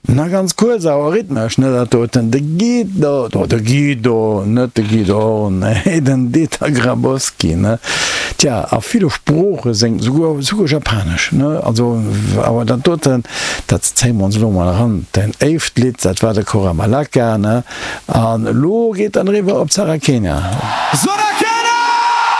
Na ganz kurz awer rhythmisch net de Guido net de Guido den Dieter Grabowski ne. Tja a viele Spproche seng so japanisch ne also aber dat dat uns lo mal ran den 11 Lit dat war der Koramalaka ne an lo geht an River op Sarakenia.